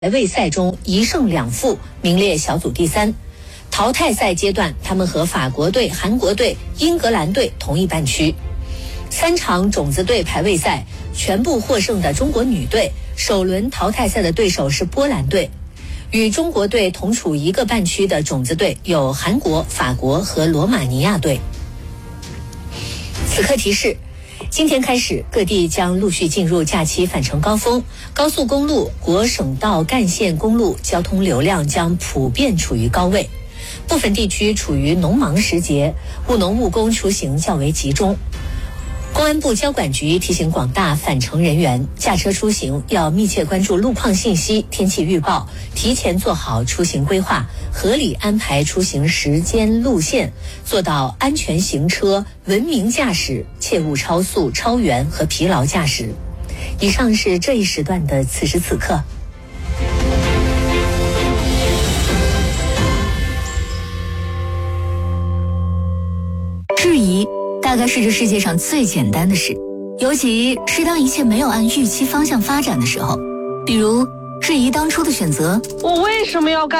位赛中1胜2负，名列小组第3。淘汰赛阶段，他们和法国队、韩国队、英格兰队同一半区。3场种子队排位赛全部获胜的中国女队，首轮淘汰赛的对手是波兰队。与中国队同处一个半区的种子队有韩国、法国和罗马尼亚队。此刻提示：今天开始，各地将陆续进入假期返程高峰，高速公路、国省道干线公路交通流量将普遍处于高位，部分地区处于农忙时节，务农务工出行较为集中。公安部交管局提醒广大返程人员，驾车出行要密切关注路况信息、天气预报，提前做好出行规划，合理安排出行时间路线，做到安全行车、文明驾驶，切勿超速、超员和疲劳驾驶。以上是这一时段的此时此刻。 质疑大概是这世界上最简单的事，尤其是当一切没有按预期方向发展的时候，比如质疑当初的选择， 我为什么要干